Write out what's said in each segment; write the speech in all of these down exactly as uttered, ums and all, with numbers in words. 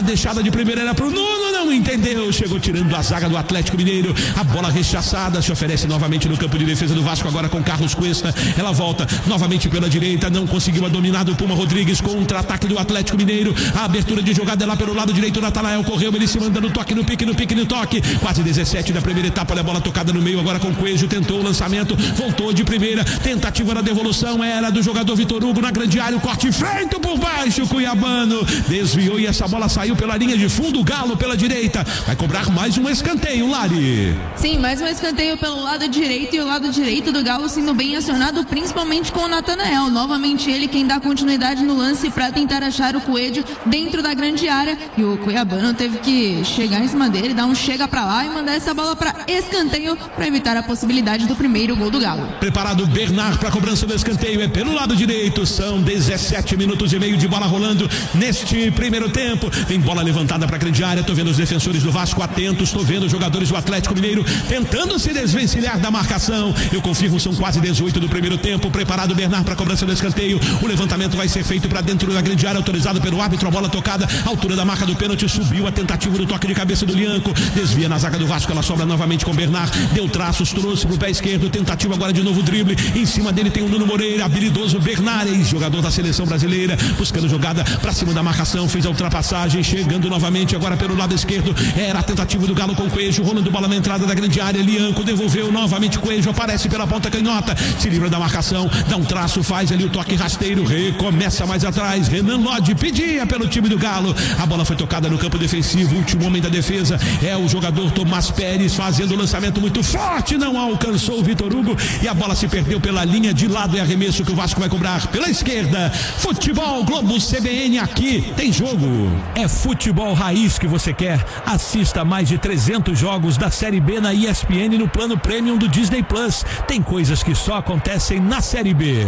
deixada de primeira era pro Nuno, não entendeu, chegou tirando a zaga do Atlético Mineiro, a bola rechaçada, se oferece novamente no campo de defesa do Vasco, agora com Carlos Cuesta, ela volta novamente pela direita, não conseguiu a dominar do Puma Rodrigues, contra-ataque do Atlético Mineiro, a abertura de jogada é lá pelo lado direito, o Natanael correu, ele se manda no toque, no pique, no pique, no toque, quase dezessete da primeira etapa, olha a bola tocada no meio, agora com Coelho, tentou o lançamento, voltou de primeira, tentativa na devolução, era do jogador Vitor Hugo na grande área, o corte feito por baixo, o Cuiabano desviou e essa bola saiu pela linha de fundo, o Galo pela direita, vai cobrar mais um escanteio, Lari. Sim, mais um escanteio pelo lado direito e o lado direito do Galo sendo bem acionado, principalmente com o Natanael, novamente ele quem dá continuidade no lance para tentar achar o Coelho dentro da grande área e o Cuiabano teve que chegar em cima dele, dar um chega pra lá e mandar essa bola para escanteio para evitar a possibilidade do primeiro gol do Galo. Preparado Bernard para a cobrança do escanteio, é pelo lado direito, são dezessete minutos e meio de bola rolando neste primeiro tempo, tem bola levantada para a grande área, tô vendo os defensores do Vasco atentos, tô vendo os jogadores do Atlético Mineiro tentando se desvencilhar da marcação, eu confirmo, são quase dezoito do primeiro tempo, preparado Bernard para a cobrança do escanteio, o levantamento vai ser feito para dentro da grande área, autorizado pelo árbitro, a bola tocada, altura da marca do pênalti, subiu a tentativa do toque de cabeça do Lianco, desvia na zaga do Vasco, ela sobra novamente com Bernard, deu traços, trouxe pro pé esquerdo, tentativa agora de novo drible, em cima dele tem o Nuno Moreira, habilidoso Bernard, ex-jogador da seleção brasileira, buscando jogada para cima da marcação, fez a ultrapassagem, chegando novamente agora pelo lado esquerdo, era a tentativa do Galo com Coelho, rolando bola na entrada da grande área, Lianco devolveu novamente, Coelho aparece pela ponta canhota, se livra da marcação, dá um traço, faz ali o toque rasteiro, recomeça mais atrás, Renan Lodge pedia pelo time do Galo, a bola foi tocada no campo defensivo, o último homem da defesa é o jogador Tomás Pérez, fazendo o lançamento muito forte, não alcançou o Vitor Hugo e a bola se perdeu pela linha de lado, é arremesso que o Vasco vai cobrar pela esquerda. Futebol Globo C B N, aqui tem jogo. É futebol raiz que você quer? Assista a mais de trezentos jogos da Série B na E S P N no plano Premium do Disney Plus. Tem coisas que só acontecem na Série B.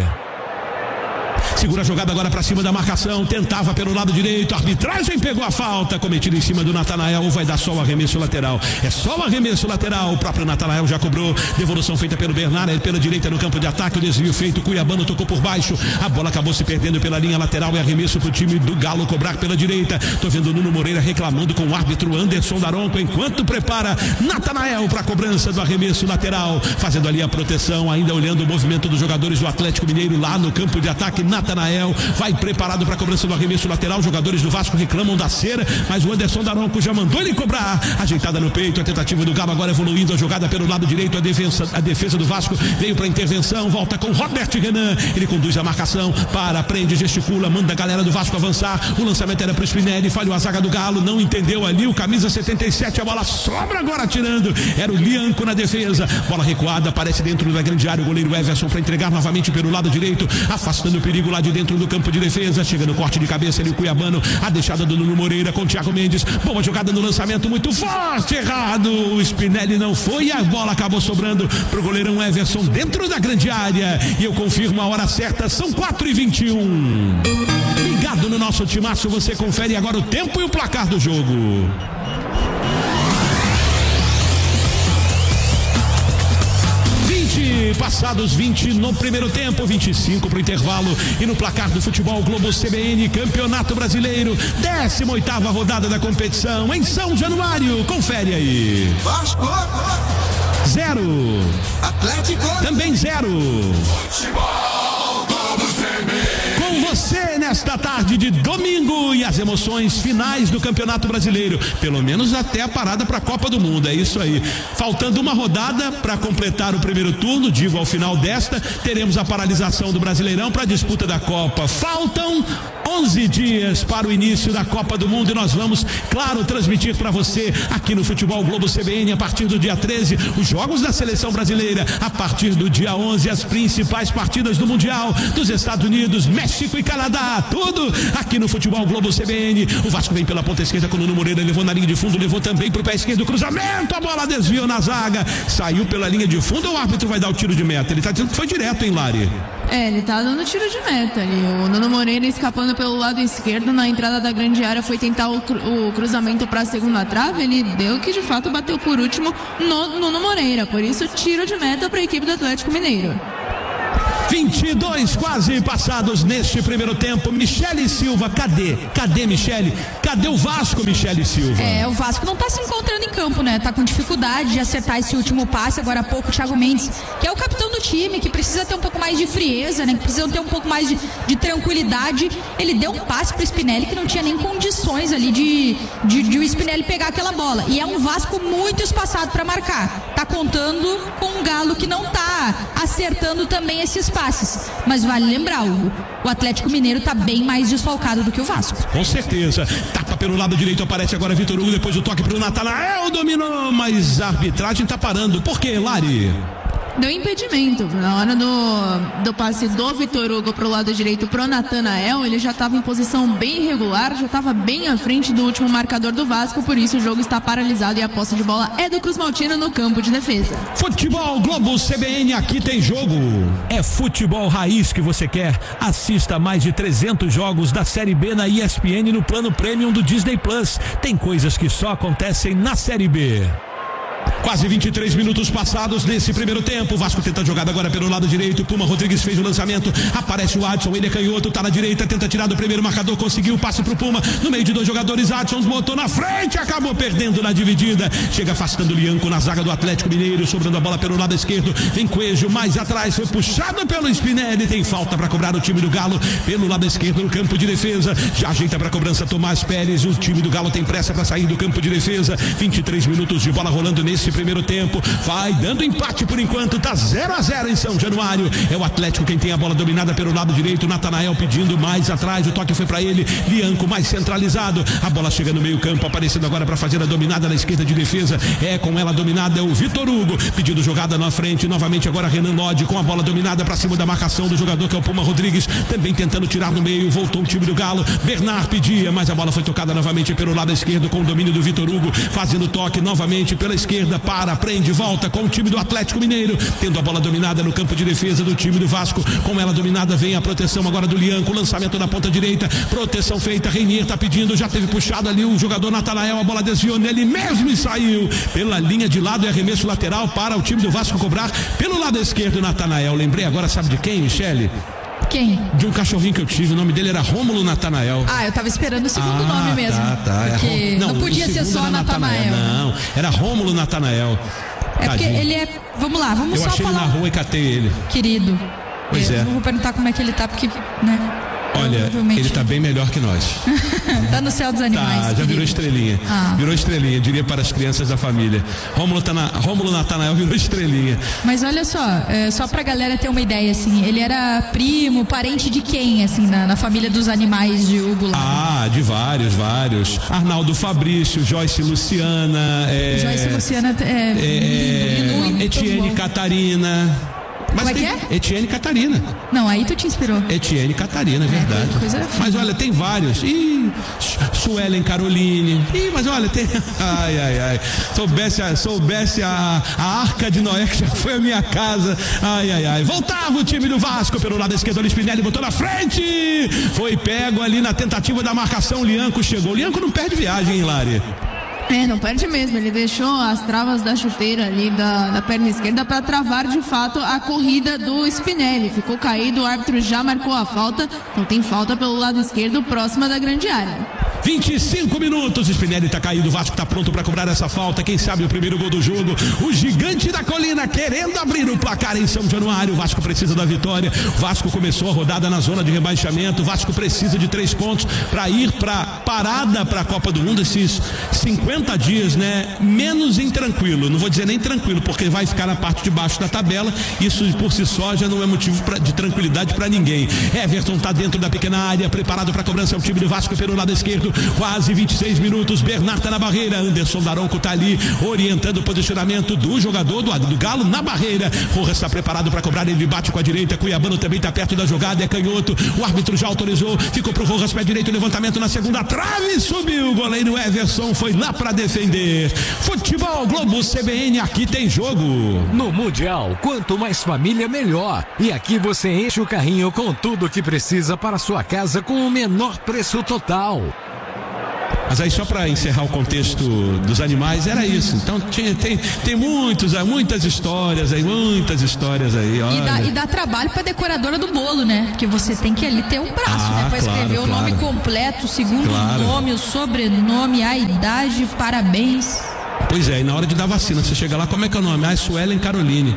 Segura a jogada agora para cima da marcação, tentava pelo lado direito, a arbitragem pegou a falta cometida em cima do Natanael, ou vai dar só o arremesso lateral, é só o arremesso lateral, o próprio Natanael já cobrou, devolução feita pelo Bernard, ele pela direita no campo de ataque, o desvio feito, Cuiabano tocou por baixo, a bola acabou se perdendo pela linha lateral, é arremesso pro time do Galo cobrar pela direita, tô vendo o Nuno Moreira reclamando com o árbitro Anderson Daronco, enquanto prepara Natanael para a cobrança do arremesso lateral, fazendo ali a proteção, ainda olhando o movimento dos jogadores do Atlético Mineiro lá no campo de ataque, Natanael vai preparado para a cobrança do arremesso lateral, jogadores do Vasco reclamam da cera, mas o Anderson Daronco já mandou ele cobrar, ajeitada no peito, a tentativa do Galo agora evoluindo, a jogada pelo lado direito, a defesa, a defesa do Vasco veio para intervenção, volta com Robert Renan, ele conduz a marcação, para, prende, gesticula, manda a galera do Vasco avançar, o lançamento era para o Spinelli, falhou a zaga do Galo, não entendeu ali, o camisa setenta e sete, a bola sobra agora tirando, era o Lianco na defesa, bola recuada, aparece dentro da grande área, o goleiro Everson para entregar novamente pelo lado direito, afastando o perigo lá de dentro do campo de defesa, chega no corte de cabeça ali o Cuiabano, a deixada do Nuno Moreira com o Thiago Mendes, boa jogada no lançamento, muito forte, errado, o Spinelli não foi e a bola acabou sobrando pro goleirão Everson dentro da grande área, e eu confirmo a hora certa, são quatro e vinte e um, ligado no nosso timaço, você confere agora o tempo e o placar do jogo. Passados vinte no primeiro tempo, vinte e cinco para o intervalo, e no placar do Futebol Globo C B N, Campeonato Brasileiro, décima oitava rodada da competição em São Januário, confere aí. Vasco zero, Atlético também zero. Futebol Globo C B N. Com você nesta tarde de domingo e as emoções finais do Campeonato Brasileiro, pelo menos até a parada para a Copa do Mundo, é isso aí. Faltando uma rodada para completar o primeiro turno, digo ao final desta, teremos a paralisação do Brasileirão para a disputa da Copa. Faltam onze dias para o início da Copa do Mundo e nós vamos, claro, transmitir para você aqui no Futebol Globo C B N a partir do dia treze, os jogos da seleção brasileira, a partir do dia onze, as principais partidas do Mundial, dos Estados Unidos, México e Canadá, tudo aqui no Futebol Globo C B N. O Vasco vem pela ponta esquerda com o Nuno Moreira, levou na linha de fundo, levou também pro pé esquerdo, cruzamento, a bola desviou na zaga, saiu pela linha de fundo, o árbitro vai dar o tiro de meta, ele tá dizendo que foi direto, hein, Lari? É, ele tá dando tiro de meta ali, o Nuno Moreira escapando pelo lado esquerdo, na entrada da grande área, foi tentar o, cru, o cruzamento para a segunda trave, ele deu que de fato bateu por último no Nuno Moreira, por isso tiro de meta para a equipe do Atlético Mineiro. vinte e dois quase passados neste primeiro tempo. Michele Silva, cadê? Cadê Michele? Cadê o Vasco, Michele Silva? É, o Vasco não tá se encontrando em campo, né? Tá com dificuldade de acertar esse último passe. Agora há pouco o Thiago Mendes, que é o capitão do time, que precisa ter um pouco mais de frieza, né? Que precisa ter um pouco mais de, de tranquilidade. Ele deu um passe pro Spinelli que não tinha nem condições ali de, de, de o Spinelli pegar aquela bola. E é um Vasco muito espaçado para marcar. Tá contando com um Galo que não tá acertando também esses passes. Mas vale lembrar, Hugo, o Atlético Mineiro tá bem mais desfalcado do que o Vasco. Com certeza. Tapa pelo lado direito, aparece agora Vitor Hugo, depois o toque pro Natanael, dominou, mas a arbitragem tá parando. Por quê, Lari? Deu impedimento na hora do, do passe do Vitor Hugo pro lado direito pro Natanael. Ele já estava em posição bem irregular, já estava bem à frente do último marcador do Vasco, por isso o jogo está paralisado e a posse de bola é do Cruz Maltino no campo de defesa. Futebol Globo C B N, aqui tem jogo. É futebol raiz que você quer? Assista mais de trezentos jogos da Série B na E S P N no plano Premium do Disney Plus. Tem coisas que só acontecem na Série B. Quase vinte e três minutos passados nesse primeiro tempo. O Vasco tenta a jogada agora pelo lado direito. Puma Rodrigues fez o lançamento. Aparece o Adson, ele é canhoto, tá na direita, tenta tirar do primeiro marcador, conseguiu o passe pro Puma. No meio de dois jogadores, Adson botou na frente, acabou perdendo na dividida. Chega afastando o Lianco na zaga do Atlético Mineiro, sobrando a bola pelo lado esquerdo. Vem Coelho mais atrás, foi puxado pelo Spinelli. Tem falta para cobrar o time do Galo pelo lado esquerdo no campo de defesa. Já ajeita para cobrança Tomás Pérez. O time do Galo tem pressa para sair do campo de defesa. vinte e três minutos de bola rolando nesse primeiro tempo, vai dando empate por enquanto, tá zero a zero em São Januário. É o Atlético quem tem a bola dominada pelo lado direito. Natanael pedindo mais atrás, o toque foi para ele. Lianco mais centralizado, a bola chega no meio campo, aparecendo agora para fazer a dominada na esquerda de defesa. É com ela dominada, é o Vitor Hugo pedindo jogada na frente, novamente agora Renan Lodge com a bola dominada para cima da marcação do jogador que é o Puma Rodrigues, também tentando tirar no meio. Voltou o time do Galo, Bernard pedia, mas a bola foi tocada novamente pelo lado esquerdo com o domínio do Vitor Hugo, fazendo toque novamente pela esquerda, para, prende, volta com o time do Atlético Mineiro, tendo a bola dominada no campo de defesa do time do Vasco. Com ela dominada vem a proteção agora do Lianco, lançamento na ponta direita, proteção feita, Reinier tá pedindo, já teve puxado ali o jogador Natanael, a bola desviou nele mesmo e saiu pela linha de lado, e arremesso lateral para o time do Vasco cobrar pelo lado esquerdo. Natanael, lembrei agora, sabe de quem, Michele? Quem? De um cachorrinho que eu tive, o nome dele era Rômulo Natanael. Ah, eu tava esperando o segundo ah, nome mesmo. Tá, tá. Porque é não, não podia ser só Natanael. Não, era Rômulo Natanael. É porque ele é. Vamos lá, vamos eu só achei falar. ele na rua e catei ele. Querido. Pois eu é. Não vou perguntar como é que ele tá, porque, né? Olha, ele tá bem melhor que nós. Tá no céu dos animais. Tá, já querido. virou estrelinha. Ah. Virou estrelinha, diria para as crianças da família. Rômulo, tá na, Rômulo Natanael virou estrelinha. Mas olha só, é, só pra galera ter uma ideia, assim, ele era primo, parente de quem, assim, na, na família dos animais de Hugo lá? Ah, de vários, vários. Arnaldo Fabrício, Joyce Luciana. É, Joyce Luciana é, é, é, Etienne Catarina. Mas Como é tem que é? Etienne Catarina. Não, aí tu te inspirou. Etienne Catarina, é verdade. É, coisa mas olha, tem vários. Ih, Suelen Caroline. Ih, mas olha, tem. Ai, ai, ai. Soubesse, a, soubesse a, a arca de Noé, que já foi a minha casa. Ai, ai, ai. Voltava o time do Vasco pelo lado esquerdo. O Spinelli botou na frente. Foi pego ali na tentativa da marcação. O Lianco chegou. O Lianco não perde viagem, hein, Lari? É, não perde mesmo, ele deixou as travas da chuteira ali da, da perna esquerda para travar de fato a corrida do Spinelli, ficou caído, o árbitro já marcou a falta, então tem falta pelo lado esquerdo, próxima da grande área. vinte e cinco minutos, Spinelli tá caído, o Vasco tá pronto para cobrar essa falta, quem sabe o primeiro gol do jogo, o gigante da colina querendo abrir o placar em São Januário. O Vasco precisa da vitória, o Vasco começou a rodada na zona de rebaixamento, o Vasco precisa de três pontos para ir para parada para a Copa do Mundo, esses cinquenta dias, né, menos intranquilo, não vou dizer nem tranquilo, porque vai ficar na parte de baixo da tabela, isso por si só já não é motivo pra, de tranquilidade para ninguém. Everton tá dentro da pequena área, preparado para cobrança, é o time do Vasco pelo lado esquerdo, quase vinte e seis minutos, Bernard tá na barreira, Anderson Daronco tá ali, orientando o posicionamento do jogador do, do Galo na barreira. Rojas está preparado para cobrar, ele bate com a direita, Cuiabano também tá perto da jogada, é canhoto, o árbitro já autorizou, ficou pro Rojas, pé direito, levantamento na segunda trave, subiu, o goleiro Everson foi lá para defender. Futebol Globo C B N, aqui tem jogo. No Mundial, quanto mais família, melhor. E aqui você enche o carrinho com tudo que precisa para sua casa com o menor preço total. Mas aí só para encerrar o contexto dos animais, era isso. Então tinha, tem, tem muitos, muitas histórias aí, muitas histórias aí. E dá, e dá trabalho para decoradora do bolo, né? Porque você tem que ali ter um braço, ah, né? Para claro, escrever claro. o nome completo, o segundo claro. nome, o sobrenome, a idade, parabéns. Pois é, e na hora de dar vacina, você chega lá, como é que é o nome? Ah, é Suelen Caroline.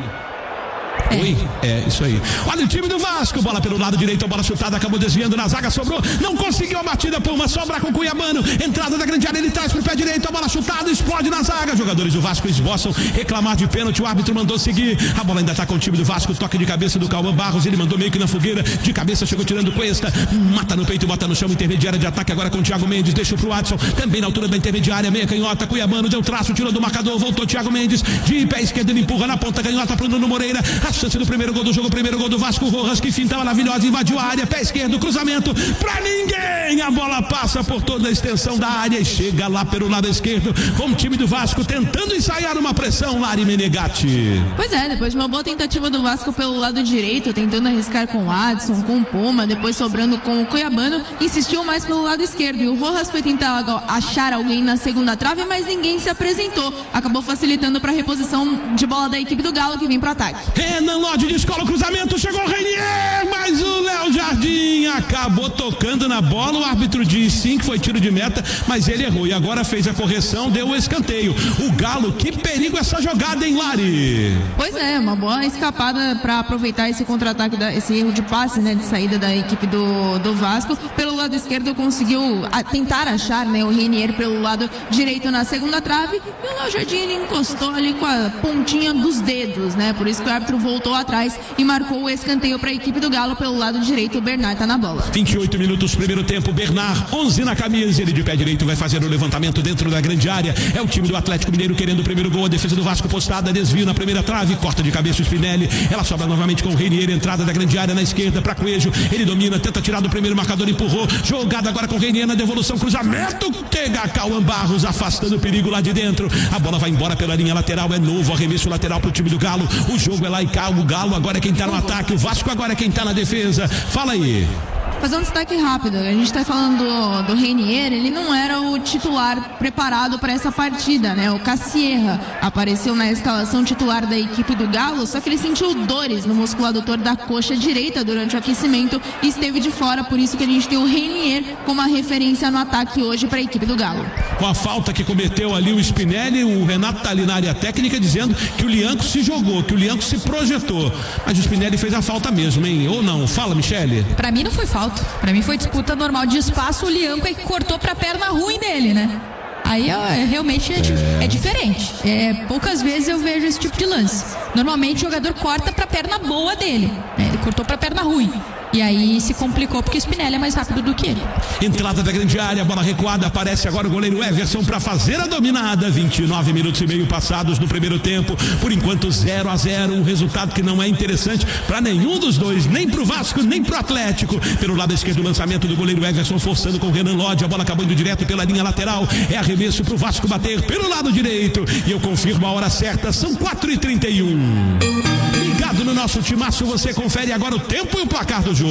É. Oi? É, isso aí. Olha o time do Vasco, bola pelo lado direito, a bola chutada, acabou desviando na zaga, sobrou, não conseguiu a batida, Puma, sobra com o Cuiabano, entrada da grande área, ele traz pro pé direito, a bola chutada, explode na zaga, jogadores do Vasco esboçam reclamar de pênalti, o árbitro mandou seguir, a bola ainda tá com o time do Vasco, toque de cabeça do Cauã Barros, ele mandou meio que na fogueira, de cabeça chegou tirando Cuesta, mata no peito, bota no chão, intermediária de ataque agora com o Thiago Mendes, deixou pro Adson, também na altura da intermediária, meia canhota, Cuiabano deu traço, tirou do marcador, voltou Thiago Mendes, de pé esquerdo ele empurra na ponta canhota pro Nuno Moreira, a chance do primeiro gol do jogo, primeiro gol do Vasco, Rojas que finta maravilhosa, invadiu a área, pé esquerdo, cruzamento pra ninguém, a bola passa por toda a extensão da área e chega lá pelo lado esquerdo, com o time do Vasco tentando ensaiar uma pressão, Lari Menegatti. Pois é, depois de uma boa tentativa do Vasco pelo lado direito, tentando arriscar com o Adson, com o Puma, depois sobrando com o Cuiabano, insistiu mais pelo lado esquerdo e o Rojas foi tentar achar alguém na segunda trave, mas ninguém se apresentou, acabou facilitando para a reposição de bola da equipe do Galo que vem pro ataque. Renan Lodge descola o cruzamento, chegou o Reinier, mas o Léo Jardim acabou tocando na bola, o árbitro diz sim que foi tiro de meta, mas ele errou e agora fez a correção, deu o escanteio. O Galo, que perigo essa jogada, hein, Lari? Pois é, uma boa escapada para aproveitar esse contra-ataque, da, esse erro de passe, né, de saída da equipe do, do Vasco. Pelo lado esquerdo conseguiu a, tentar achar, né, o Reinier pelo lado direito na segunda trave e o Léo Jardim ele encostou ali com a pontinha dos dedos, né, por isso que o árbitro voltou atrás e marcou o escanteio para a equipe do Galo pelo lado direito. O Bernard tá na bola. vinte e oito minutos, primeiro tempo, Bernard, onze na camisa, ele de pé direito vai fazer o levantamento dentro da grande área, é o time do Atlético Mineiro querendo o primeiro gol, a defesa do Vasco postada, desvio na primeira trave, corta de cabeça o Spinelli, ela sobra novamente com o Reinier, entrada da grande área na esquerda para Coelho, ele domina, tenta tirar do primeiro marcador, empurrou, jogada agora com o Reinier na devolução, cruzamento, pega Cauã Barros, afastando o perigo lá de dentro, a bola vai embora pela linha lateral, é novo arremesso lateral pro time do Galo, o jogo é lá e cá, o Galo agora é quem tá no ataque, o Vasco agora é quem tá na defesa, fala aí. Fazer um destaque rápido, a gente está falando do, do Reinier, ele não era o titular preparado para essa partida, né? O Cassierra apareceu na escalação titular da equipe do Galo, só que ele sentiu dores no músculo adutor da coxa direita durante o aquecimento e esteve de fora, por isso que a gente tem o Reinier como a referência no ataque hoje para a equipe do Galo. Com a falta que cometeu ali o Spinelli, o Renato tá ali na área técnica dizendo que o Lianco se jogou, que o Lianco se projetou, mas o Spinelli fez a falta mesmo, hein? Ou não? Fala, Michele. Para mim não foi falta. Pra mim foi disputa normal de espaço, o Lianco é que cortou pra perna ruim dele, né? Aí é, realmente é, é. é diferente. É, poucas vezes eu vejo esse tipo de lance. Normalmente o jogador corta pra perna boa dele, né? Ele cortou pra perna ruim. E aí se complicou porque o Spinelli é mais rápido do que ele. Entrada da grande área, bola recuada, aparece agora o goleiro Everson para fazer a dominada. vinte e nove minutos e meio passados no primeiro tempo. Por enquanto zero a zero, um resultado que não é interessante para nenhum dos dois, nem pro Vasco, nem pro Atlético. Pelo lado esquerdo, o lançamento do goleiro Everson forçando com o Renan Lodge, a bola acabando direto pela linha lateral. É arremesso pro Vasco bater pelo lado direito. E eu confirmo a hora certa, são quatro e trinta e um. Ligado no nosso timaço, você confere agora o tempo e o placar do jogo.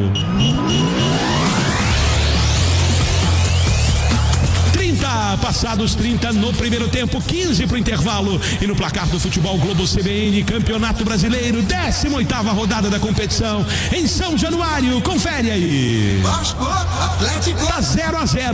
trinta, passados trinta no primeiro tempo, quinze pro intervalo. E no placar do Futebol Globo C B N, Campeonato Brasileiro, décima oitava rodada da competição, em São Januário, confere aí. Vasco, Atlético. Tá zero a zero.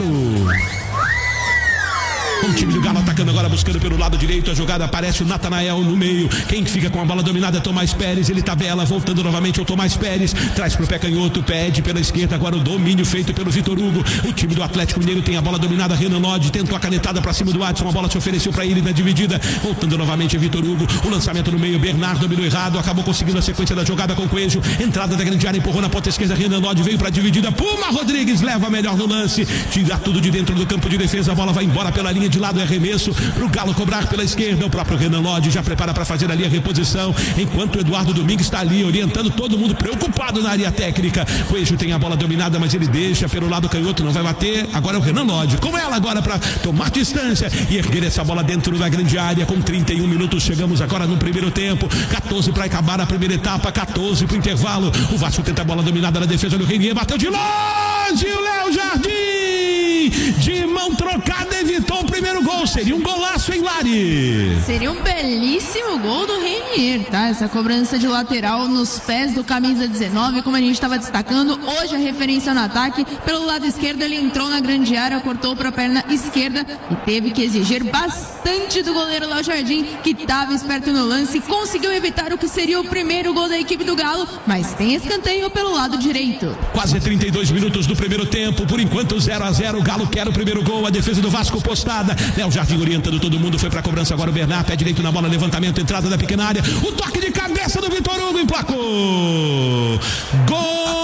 O time do Galo atacando agora, buscando pelo lado direito, a jogada aparece o Natanael no meio, quem fica com a bola dominada é Tomás Pérez, ele tabela, voltando novamente o Tomás Pérez, traz pro pé canhoto, pede pela esquerda, agora o domínio feito pelo Vitor Hugo, o time do Atlético Mineiro tem a bola dominada, Renan Lodge tentou a canetada pra cima do Adson, a bola se ofereceu pra ele na dividida, voltando novamente é Vitor Hugo, o lançamento no meio, Bernardo dominou errado, acabou conseguindo a sequência da jogada com o Coelho, entrada da grande área, empurrou na ponta esquerda, Renan Lodge veio pra dividida, Puma Rodrigues leva melhor no lance, tira tudo de dentro do campo de defesa, a bola vai embora pela linha de lado, é arremesso pro Galo cobrar pela esquerda, o próprio Renan Lodge já prepara para fazer ali a reposição, enquanto o Eduardo Domingues está ali orientando todo mundo, preocupado na área técnica. Coelho tem a bola dominada, mas ele deixa pelo lado canhoto, não vai bater, agora é o Renan Lodge, com ela agora para tomar distância e erguer essa bola dentro da grande área, com trinta e um minutos, chegamos agora no primeiro tempo, quatorze para acabar a primeira etapa, quatorze para o intervalo, o Vasco tenta a bola dominada na defesa do Reinier, bateu de longe o Léo Jardim, Jardim, de mão trocada, evitou o primeiro gol. Seria um golaço, hein, Lari? Seria um belíssimo gol do Renier, tá? Essa cobrança de lateral nos pés do camisa dezenove, como a gente estava destacando. Hoje a referência no ataque. Pelo lado esquerdo, ele entrou na grande área, cortou para a perna esquerda e teve que exigir bastante do goleiro Léo Jardim, que estava esperto no lance, conseguiu evitar o que seria o primeiro gol da equipe do Galo, mas tem escanteio pelo lado direito. Quase trinta e dois minutos do primeiro tempo, por enquanto zero a zero, o Galo quer o primeiro gol, a defesa do Vasco postada, Léo Jardim orientando todo mundo, foi pra cobrança agora o Bernard, pé direito na bola, levantamento, entrada da pequena área, o toque de cabeça do Vitor Hugo, emplacou, gol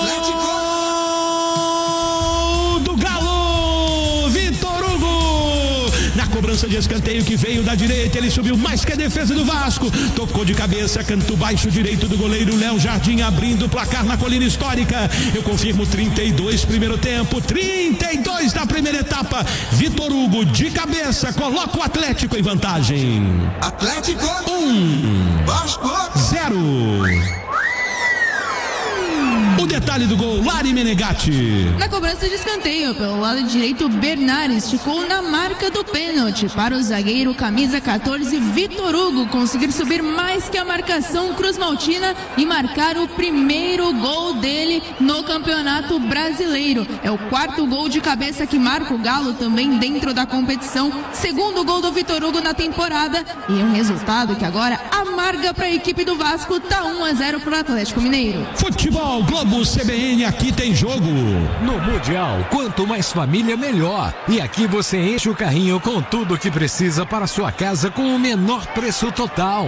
do Galo, Vitor Hugo, na cobrança de escanteio que veio da direita, ele subiu mais que a defesa do Vasco, tocou de cabeça, canto baixo direito do goleiro Léo Jardim, abrindo o placar na colina histórica. Eu confirmo, trinta e dois primeiro tempo, trinta e dois da primeira etapa. Vitor Hugo de cabeça coloca o Atlético em vantagem. Atlético um, Vasco zero. O detalhe do gol, Lari Menegatti. Na cobrança de escanteio, pelo lado direito, Bernard esticou na marca do pênalti para o zagueiro camisa quatorze, Vitor Hugo, conseguir subir mais que a marcação Cruz Maltina e marcar o primeiro gol dele no Campeonato Brasileiro. É o quarto gol de cabeça que marca o Galo também dentro da competição. Segundo gol do Vitor Hugo na temporada e um resultado que agora amarga para a equipe do Vasco, tá um a zero para o Atlético Mineiro. Futebol Globo C B N, aqui tem jogo. No Mundial, quanto mais família, melhor. E aqui você enche o carrinho com tudo que precisa para sua casa com o menor preço total.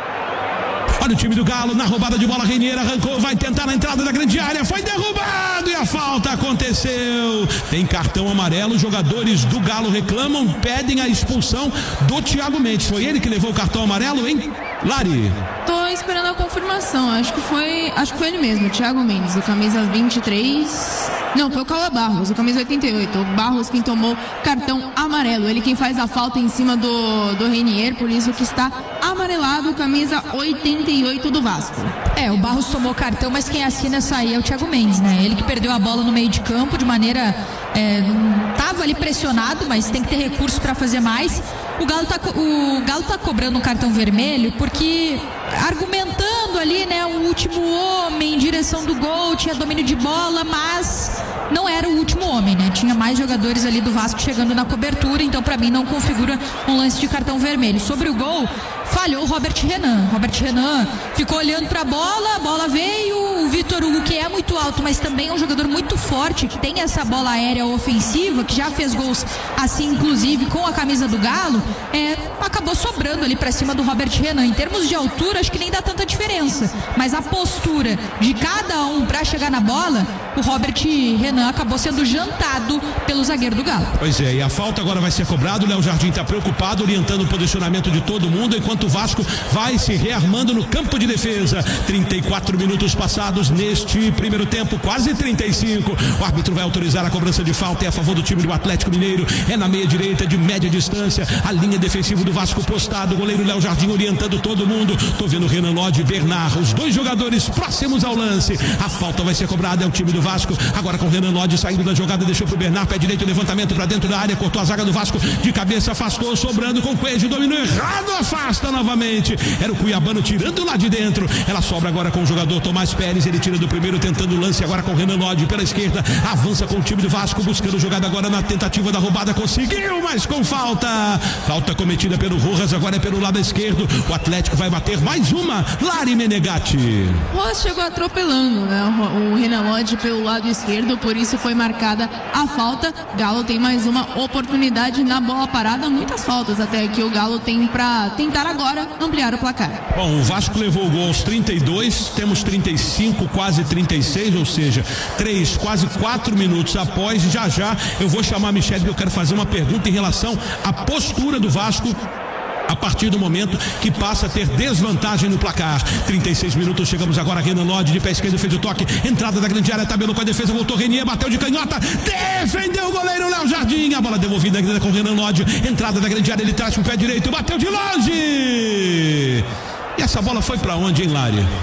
Olha o time do Galo na roubada de bola, Renier arrancou, vai tentar na entrada da grande área, foi derrubado e a falta aconteceu. Tem cartão amarelo, os jogadores do Galo reclamam, pedem a expulsão do Thiago Mendes. Foi ele que levou o cartão amarelo, hein, Lari? Tô esperando a confirmação, acho que foi, acho que foi ele mesmo, o Thiago Mendes, o camisa vinte e três. Não, foi o Cauã Barros, o camisa oitenta e oito. O Barros quem tomou cartão amarelo. Ele quem faz a falta em cima do, do Renier, por isso que está amarelado, camisa oitenta e oito do Vasco. É, o Barros tomou cartão, mas quem assina essa aí é o Thiago Mendes, né? Ele que perdeu a bola no meio de campo de maneira... É, tava ali pressionado, mas tem que ter recurso para fazer mais. O Galo tá, o Galo tá cobrando um cartão vermelho porque argumentando ali, né, o último homem em direção do gol, tinha domínio de bola, mas não era o último homem, né? Tinha mais jogadores ali do Vasco chegando na cobertura, então para mim não configura um lance de cartão vermelho. Sobre o gol, falhou o Robert Renan. Robert Renan ficou olhando para a bola, a bola veio, o Vitor Hugo, que é muito alto, mas também é um jogador muito forte, que tem essa bola aérea ofensiva, que já fez gols assim, inclusive com a camisa do Galo, é, acabou sobrando ali para cima do Robert Renan. Em termos de altura, acho que nem dá tanta diferença, mas a postura de cada um para chegar na bola, o Robert Renan acabou sendo jantado pelo zagueiro do Galo. Pois é, e a falta agora vai ser cobrada. O Léo Jardim está preocupado, orientando o posicionamento de todo mundo, enquanto o Vasco vai se rearmando no campo de defesa. trinta e quatro minutos passados neste primeiro tempo, quase trinta e cinco. O árbitro vai autorizar a cobrança de falta, é a favor do time do Atlético Mineiro, é na meia direita de média distância, a linha defensiva do Vasco postado, o goleiro Léo Jardim orientando todo mundo. Tô vendo Renan Lodge e Bernard, os dois jogadores próximos ao lance. A falta vai ser cobrada, é o time do Vasco, agora com Renan Lodge saindo da jogada, deixou pro Bernard, pé direito, levantamento para dentro da área, cortou a zaga do Vasco, de cabeça afastou, sobrando com o Coelho, dominou errado, afasta novamente, era o Cuiabano tirando lá de dentro, ela sobra agora com o jogador Tomás Pérez, ele tira do primeiro, tentando o lance agora com o Renan Lodge pela esquerda, avança com o time do Vasco, buscando jogada agora na tentativa da roubada, conseguiu, mas com falta, falta cometida pelo Rojas, agora é pelo lado esquerdo, o Atlético vai bater mais uma, Lari Menegatti. Rojas chegou atropelando, né, o Renan Lodge pelo lado esquerdo, por isso foi marcada a falta. Galo tem mais uma oportunidade na bola parada, muitas faltas até que o Galo tem para tentar agora ampliar o placar. Bom, o Vasco levou o gol aos trinta e dois, temos trinta e cinco, quase trinta e seis, ou seja, três, quase quatro minutos após. Já já eu vou chamar a Michele, porque eu quero fazer uma pergunta em relação à postura do Vasco a partir do momento que passa a ter desvantagem no placar. trinta e seis minutos, chegamos agora. Renan Lodge de pé esquerdo fez o toque, entrada da grande área, tabelou com a defesa, voltou Renier, bateu de canhota, defendeu o goleiro Léo Jardim, a bola devolvida ainda com Renan Lodge, entrada da grande área, ele traz com o pé direito, bateu de longe, e essa bola foi pra onde, hein, Lari?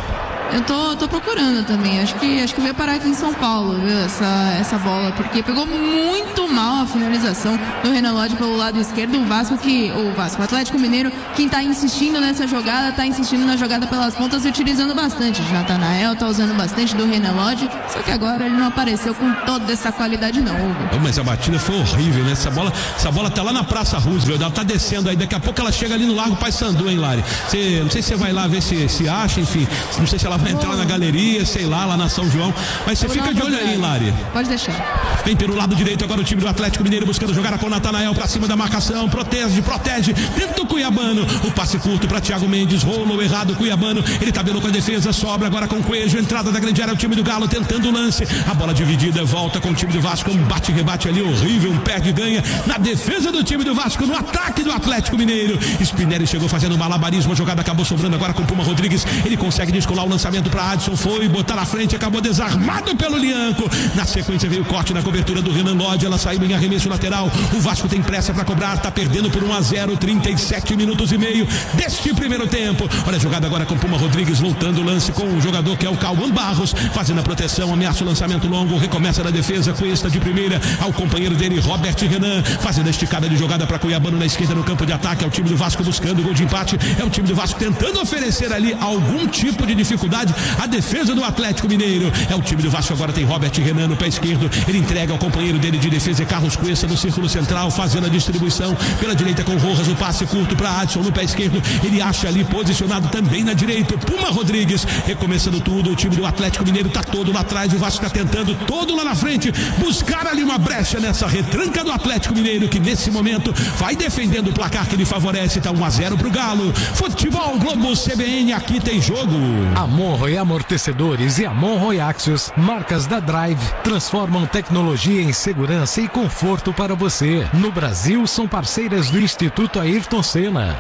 Eu tô, tô procurando também, acho que, acho que veio parar aqui em São Paulo, viu, essa, essa bola, porque pegou muito mal a finalização do Renan Lodge pelo lado esquerdo. O Vasco, que, o Vasco, o Atlético Mineiro, quem tá insistindo nessa jogada, tá insistindo na jogada pelas pontas e utilizando bastante. O Natanael tá usando bastante do Renan Lodge, só que agora ele não apareceu com toda essa qualidade não. Oh, mas a batida foi horrível, né? Essa bola, essa bola tá lá na Praça Roosevelt, ela tá descendo aí, daqui a pouco ela chega ali no Largo Paissandu, hein, Lari? Cê, não sei se você vai lá ver se, se acha, enfim, não sei se ela vai entrar lá na galeria, sei lá, lá na São João, mas você fica de olho aí, Lari. Pode deixar. Vem pelo lado direito agora o time do Atlético Mineiro buscando jogar com o Natanael pra cima da marcação, protege, protege, dentro do Cuiabano, o passe curto pra Thiago Mendes, rolou errado o Cuiabano, ele tabelou com a defesa, sobra agora com o Coelho, entrada da grande área, o time do Galo tentando o lance, a bola dividida, volta com o time do Vasco, um bate-rebate ali horrível, um perde e ganha, na defesa do time do Vasco, no ataque do Atlético Mineiro, Spinelli chegou fazendo um malabarismo, a jogada acabou sobrando agora com o Puma Rodrigues, ele consegue descolar o lançamento pra Adson, foi botar na frente, acabou desarmado pelo Lianco, na sequência veio o corte na cobertura do Renan Lodge, ela saiu em arremesso lateral, o Vasco tem pressa pra cobrar, tá perdendo por um a zero, trinta e sete minutos e meio deste primeiro tempo, olha a jogada agora com o Puma Rodrigues, voltando o lance com o jogador que é o Cauã Barros, fazendo a proteção, ameaça o lançamento longo, recomeça na defesa, Cuesta de primeira, ao companheiro dele, Robert Renan, fazendo a esticada de jogada pra Cuiabano na esquerda no campo de ataque, é o time do Vasco buscando o gol de empate, é o time do Vasco tentando oferecer ali algum tipo de dificuldade à defesa do Atlético Mineiro, é o time do Vasco agora tem Robert Renan no pé esquerdo, ele entrega ao companheiro dele de defesa, é Carlos Cuesta no círculo central, fazendo a distribuição pela direita com Rojas, o passe curto para Adson no pé esquerdo, ele acha ali posicionado também na direita, o Puma Rodrigues, recomeçando tudo, o time do Atlético Mineiro tá todo lá atrás, o Vasco tá tentando todo lá na frente, buscar ali uma brecha nessa retranca do Atlético Mineiro, que nesse momento vai defendendo o placar que lhe favorece, tá um a zero pro Galo. Futebol Globo C B N, aqui tem jogo. Monroe Amortecedores e a Monroe Axios, marcas da Drive, transformam tecnologia em segurança e conforto para você. No Brasil, são parceiras do Instituto Ayrton Senna.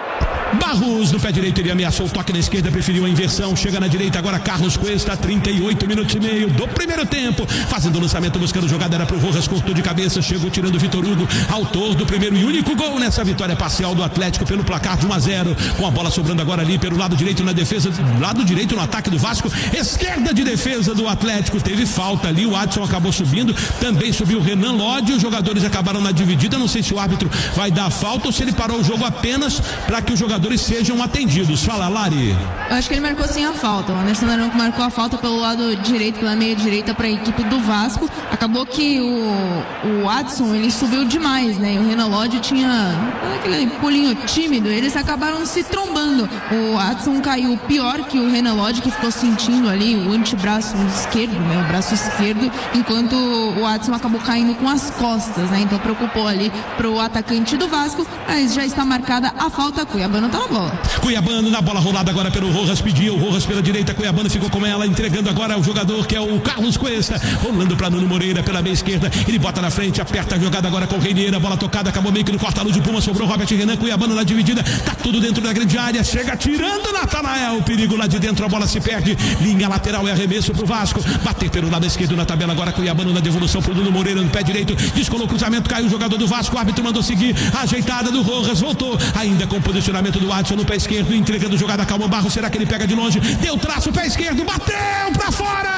Barros no pé direito, ele ameaçou o toque na esquerda, preferiu a inversão, chega na direita agora Carlos Cuesta, trinta e oito minutos e meio do primeiro tempo, fazendo o lançamento, buscando jogada, era pro Rojas, cortou de cabeça, chegou tirando o Vitor Hugo, autor do primeiro e único gol nessa vitória parcial do Atlético pelo placar de um a zero, com a bola sobrando agora ali pelo lado direito na defesa, lado direito no ataque do Vasco, esquerda de defesa do Atlético, teve falta ali, o Adson acabou subindo, também subiu o Renan Lodge, os jogadores acabaram na dividida, não sei se o árbitro vai dar falta ou se ele parou o jogo apenas para que os jogadores sejam atendidos. Fala, Lari. Eu acho que ele marcou sim a falta. O Anderson Naranjo marcou a falta pelo lado direito, pela meia direita para a equipe do Vasco. Acabou que o, o Adson, ele subiu demais, né? E o Renan Lodge tinha aquele pulinho tímido. Eles acabaram se trombando. O Adson caiu pior que o Renan Lodge, que ficou sentindo ali o antebraço esquerdo, né? O braço esquerdo, enquanto o Adson acabou caindo com as costas, né? Então preocupou ali pro atacante do Vasco, mas já está marcada a falta. Cuiabano tá na bola. Cuiabano na bola rolada agora pelo Rojas, pediu, o Rojas pela direita, Cuiabano ficou com ela, entregando agora ao jogador que é o Carlos Cuesta, rolando para Nuno Moreira pela meia esquerda, ele bota na frente, aperta a jogada agora com o Reinier, a bola tocada, acabou meio que no corta-luz de Puma, sobrou Robert Renan, Cuiabano na dividida, tá tudo dentro da grande área, chega tirando Natanael, o perigo lá de dentro, a bola se perde, linha lateral e arremesso pro Vasco, bater pelo lado esquerdo na tabela agora, Cuiabano na devolução pro Nuno Moreira no pé direito, descolou o cruzamento, caiu o jogador do Vasco, o árbitro mandou seguir, ajeitada do Rojas, voltou, ainda com o posicionamento do Adson no pé esquerdo, entregando jogada, calma, Barro, será que ele pega de longe, deu traço, pé esquerdo, bateu pra fora!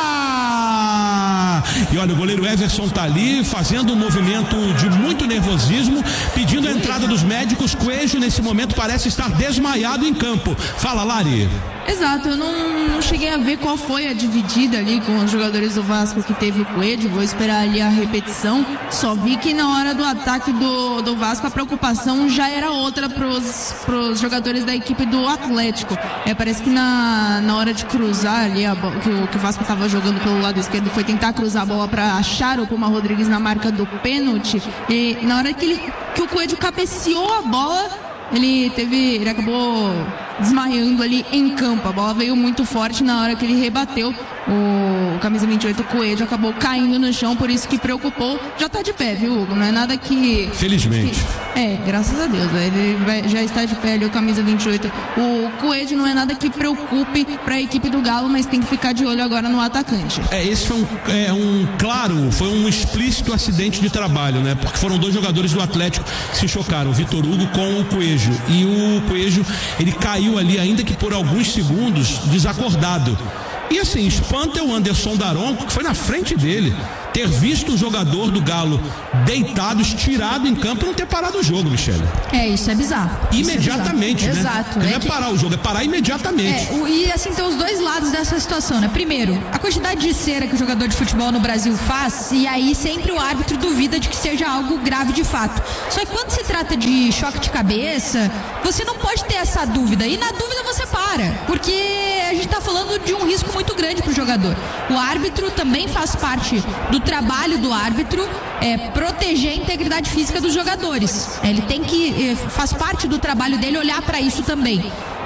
E olha, o goleiro Everson tá ali fazendo um movimento de muito nervosismo, pedindo a entrada dos médicos. Coelho nesse momento parece estar desmaiado em campo. Fala, Lari. Exato, eu não, não cheguei a ver qual foi a dividida ali com os jogadores do Vasco que teve o Coelho, vou esperar ali a repetição, só vi que na hora do ataque do, do Vasco a preocupação já era outra pros, pros jogadores da equipe do Atlético, é, parece que na, na hora de cruzar ali, a bola, que, o, que o Vasco estava jogando pelo lado esquerdo, foi tentar cruzar a bola para achar o Puma Rodrigues na marca do pênalti, e na hora que, ele, que o Coelho cabeceou a bola, ele teve, ele acabou desmaiando ali em campo, a bola veio muito forte na hora que ele rebateu, o, o camisa vinte e oito, Coelho, acabou caindo no chão, por isso que preocupou. Já tá de pé, viu, Hugo? Não é nada que... Felizmente. Que, é, graças a Deus, ele vai, já está de pé ali, o camisa vinte e oito. O Coelho não é nada que preocupe para a equipe do Galo, mas tem que ficar de olho agora no atacante. É, esse foi um, é, um, claro, foi um explícito acidente de trabalho, né? Porque foram dois jogadores do Atlético que se chocaram, o Vitor Hugo com o Coelho. E o Coelho, ele caiu ali, ainda que por alguns segundos, desacordado. E assim, espanta o Anderson Daronco, que foi na frente dele, ter visto o jogador do Galo deitado, estirado em campo e não ter parado o jogo, Michele. É, isso é bizarro. Imediatamente, isso é bizarro. Exato. Né? Não é, é que... parar o jogo, é parar imediatamente. É, o, e assim, tem os dois lados dessa situação, né? Primeiro, a quantidade de cera que o jogador de futebol no Brasil faz, e aí sempre o árbitro duvida de que seja algo grave de fato. Só que quando se trata de choque de cabeça, você não pode ter essa dúvida. E na dúvida você para, porque a gente tá falando de um risco muito grande pro jogador. O árbitro também faz parte do trabalho do árbitro, é, proteger a integridade física dos jogadores. Ele tem que, é, faz parte do trabalho dele olhar para isso também.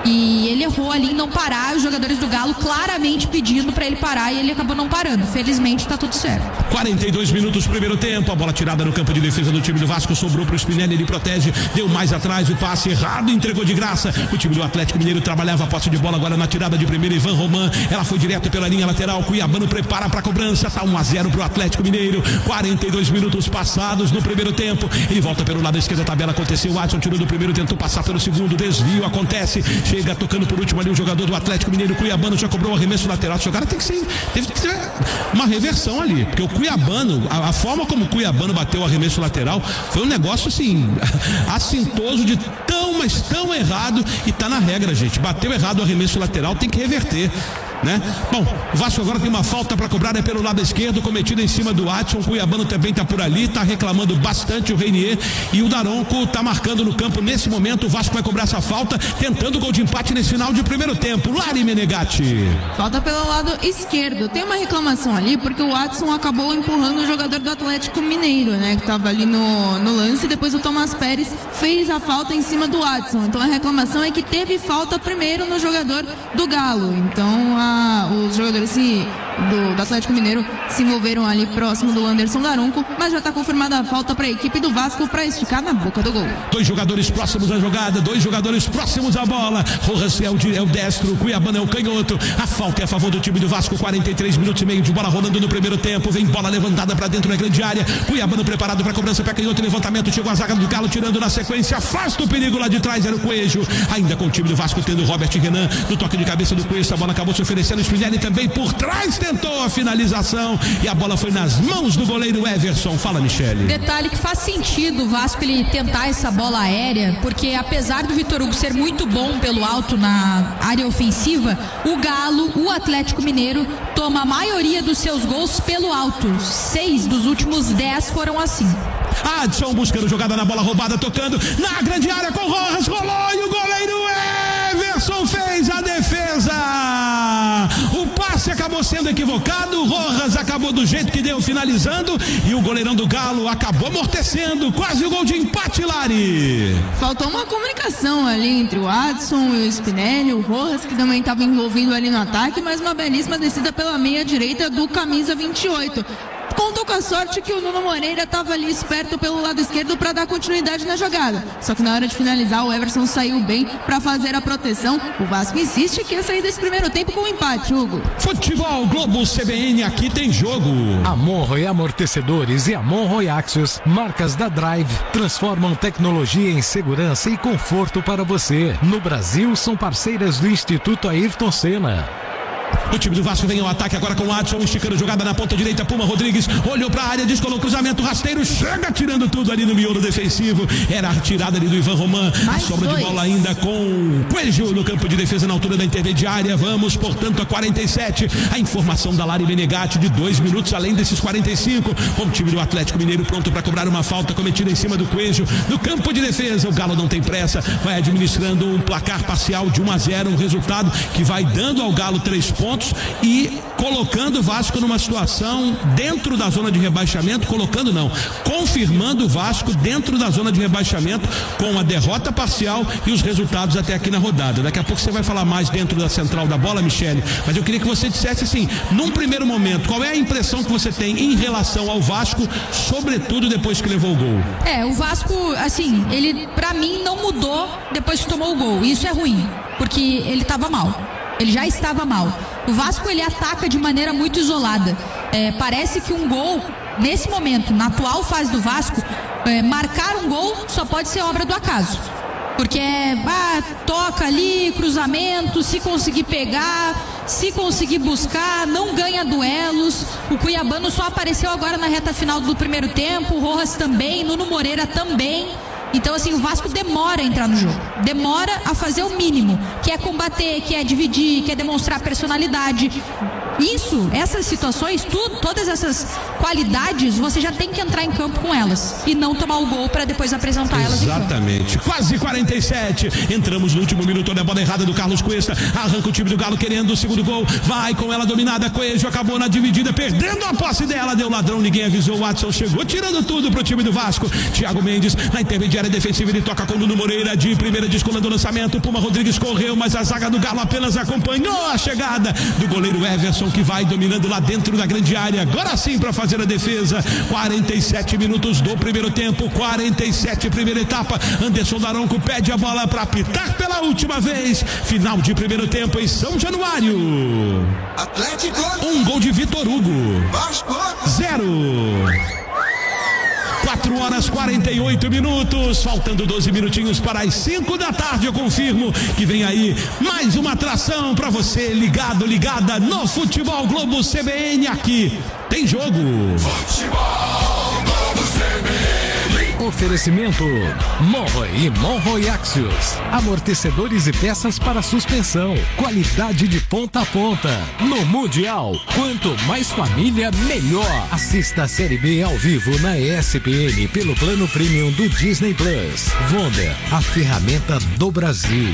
E ele errou ali em não parar, os jogadores do Galo claramente pedindo para ele parar e ele acabou não parando. Felizmente tá tudo certo. quarenta e dois minutos, primeiro tempo, a bola tirada no campo de defesa do time do Vasco, sobrou pro Spinelli, ele protege, deu mais atrás, o passe errado, entregou de graça. O time do Atlético Mineiro trabalhava a posse de bola agora na tirada de primeira, Ivan Roman, ela foi direto pela linha lateral, Cuiabano prepara pra cobrança, tá um a zero pro Atlético Mineiro, quarenta e dois minutos passados no primeiro tempo, ele volta pelo lado esquerdo, a tabela aconteceu, o Adson tirou do primeiro, tentou passar pelo segundo, desvio, acontece, chega tocando por último ali o jogador do Atlético Mineiro, Cuiabano já cobrou o arremesso lateral, o cara tem que ser, teve que ter uma reversão ali, porque o Cuiabano, a, a forma como o Cuiabano bateu o arremesso lateral foi um negócio assim, assintoso de tão, mas tão errado, e tá na regra, gente, bateu errado o arremesso lateral, tem que reverter, né? Bom, o Vasco agora tem uma falta para cobrar, é pelo lado esquerdo, cometida em cima do Adson, o Cuiabano também tá por ali, tá reclamando bastante o Reinier, e o Daronco tá marcando no campo nesse momento. O Vasco vai cobrar essa falta, tentando o gol de empate nesse final de primeiro tempo. Lari Menegatti. Falta pelo lado esquerdo, tem uma reclamação ali, porque o Adson acabou empurrando o jogador do Atlético Mineiro, né, que tava ali no, no lance, depois o Tomás Pérez fez a falta em cima do Adson, então a reclamação é que teve falta primeiro no jogador do Galo, então a os jogadores se, do, do Atlético Mineiro se envolveram ali próximo do Anderson Daronco, mas já está confirmada a falta para a equipe do Vasco para esticar na boca do gol. Dois jogadores próximos à jogada, dois jogadores próximos à bola. Rojas é o, é o destro, Cuiabano é o canhoto. A falta é a favor do time do Vasco, quarenta e três minutos e meio de bola rolando no primeiro tempo. Vem bola levantada para dentro da grande área. Cuiabano preparado para cobrança, pé canhoto, levantamento, chegou a zaga do Galo tirando na sequência, afasta o perigo lá de trás, era o Coelho. Ainda com o time do Vasco tendo Robert Renan no toque de cabeça do Coelho, a bola acabou se oferecendo. O Spinelli também por trás tentou a finalização e a bola foi nas mãos do goleiro Everson. Fala, Michele. Detalhe que faz sentido o Vasco ele tentar essa bola aérea, porque apesar do Vitor Hugo ser muito bom pelo alto na área ofensiva, o Galo, o Atlético Mineiro, toma a maioria dos seus gols pelo alto. Seis dos últimos dez foram assim. Adson buscando jogada na bola roubada, tocando na grande área com Rojas, rolou e o goleiro Everson fez a defesa. O passe acabou sendo equivocado, o Rojas acabou do jeito que deu, finalizando, e o goleirão do Galo acabou amortecendo, quase o gol de empate, Lari. Faltou uma comunicação ali entre o Adson e o Spinelli, o Rojas, que também estava envolvido ali no ataque, mas uma belíssima descida pela meia direita do camisa vinte e oito. Contou com a sorte que o Nuno Moreira estava ali esperto pelo lado esquerdo para dar continuidade na jogada. Só que na hora de finalizar, o Everson saiu bem para fazer a proteção. O Vasco insiste que ia sair desse primeiro tempo com um empate, Hugo. Futebol Globo C B N, aqui tem jogo. Amorro Amortecedores e Amorro Axios, marcas da Drive, transformam tecnologia em segurança e conforto para você. No Brasil, são parceiras do Instituto Ayrton Senna. O time do Vasco vem ao ataque agora com o Adson, esticando jogada na ponta direita, Puma Rodrigues, olhou pra área, descolou o cruzamento, rasteiro, chega tirando tudo ali no miolo defensivo, era a tirada ali do Ivan Roman, a sobra dois. De bola ainda com Coelho no campo de defesa na altura da intermediária, vamos portanto a quarenta e sete, a informação da Lari Menegatti de dois minutos além desses quarenta e cinco, com o time do Atlético Mineiro pronto para cobrar uma falta cometida em cima do Coelho, no campo de defesa, o Galo não tem pressa, vai administrando um placar parcial de um a zero, um resultado que vai dando ao Galo três pontos, pontos e colocando o Vasco numa situação dentro da zona de rebaixamento, colocando não, confirmando o Vasco dentro da zona de rebaixamento com a derrota parcial e os resultados até aqui na rodada. Daqui a pouco você vai falar mais dentro da central da bola, Michele, mas eu queria que você dissesse assim, num primeiro momento, qual é a impressão que você tem em relação ao Vasco, sobretudo depois que levou o gol? É, o Vasco, assim, ele pra mim não mudou depois que tomou o gol. Isso é ruim, porque ele estava mal. Ele já estava mal. O Vasco, ele ataca de maneira muito isolada. É, parece que um gol, nesse momento, na atual fase do Vasco, é, marcar um gol só pode ser obra do acaso. Porque é, ah, toca ali, cruzamento, se conseguir pegar, se conseguir buscar, não ganha duelos. O Cuiabano só apareceu agora na reta final do primeiro tempo, o Rojas também, Nuno Moreira também. Então, assim, o Vasco demora a entrar no jogo, demora a fazer o mínimo, que é combater, que é dividir, que é demonstrar personalidade. Isso, essas situações, tudo, todas essas qualidades, você já tem que entrar em campo com elas e não tomar o gol para depois apresentar elas. Exatamente. Quase quarenta e sete. Entramos no último minuto da bola errada do Carlos Cuesta. Arranca o time do Galo querendo o segundo gol. Vai com ela dominada. Coelho acabou na dividida, perdendo a posse dela. Deu ladrão, ninguém avisou. O Watson chegou tirando tudo pro time do Vasco. Thiago Mendes na intermediária defensiva. Ele toca com o Nuno Moreira de primeira, descolando o lançamento. Puma Rodrigues correu, mas a zaga do Galo apenas acompanhou a chegada do goleiro Everson, que vai dominando lá dentro da grande área, agora sim para fazer a defesa. Quarenta e sete minutos do primeiro tempo, quarenta e sete primeira etapa. Anderson Daronco pede a bola para apitar pela última vez. Final de primeiro tempo em São Januário. Atlético. Um gol de Vitor Hugo. Vasco. Zero. quatro horas e quarenta e oito minutos, faltando doze minutinhos para as cinco da tarde. Eu confirmo que vem aí mais uma atração para você, ligado, ligada no Futebol Globo C B N. Aqui tem jogo. Futebol Globo C B N. Oferecimento Monroe e Monroe Axios, amortecedores e peças para suspensão, qualidade de ponta a ponta. No Mundial, quanto mais família, melhor. Assista a Série B ao vivo na E S P N pelo plano premium do Disney Plus. Wonder, a ferramenta do Brasil.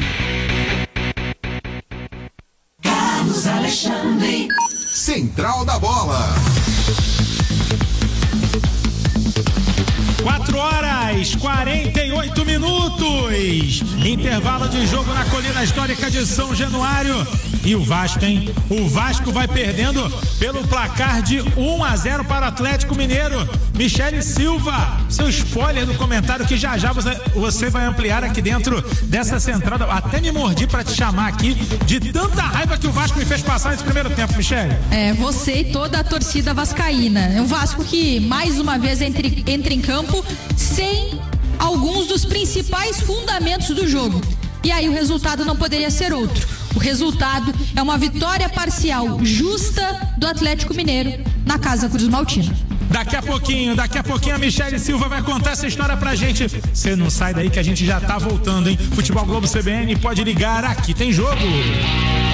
Carlos Alexandre. Central da Bola. quatro horas e quarenta e oito minutos. Intervalo de jogo na Colina Histórica de São Januário. E o Vasco, hein? O Vasco vai perdendo pelo placar de um a zero para o Atlético Mineiro. Michele Silva, seu spoiler do comentário que já já você, você vai ampliar aqui dentro dessa central. Até me mordi para te chamar aqui de tanta raiva que o Vasco me fez passar nesse primeiro tempo, Michele. É, você e toda a torcida vascaína. É um Vasco que mais uma vez entra, entra em campo sem alguns dos principais fundamentos do jogo. E aí o resultado não poderia ser outro. O resultado é uma vitória parcial justa do Atlético Mineiro na Casa Cruz Maltina. Daqui a pouquinho, daqui a pouquinho a Michele Silva vai contar essa história pra gente. Você não sai daí que a gente já tá voltando, hein? Futebol Globo C B N, pode ligar, aqui tem jogo.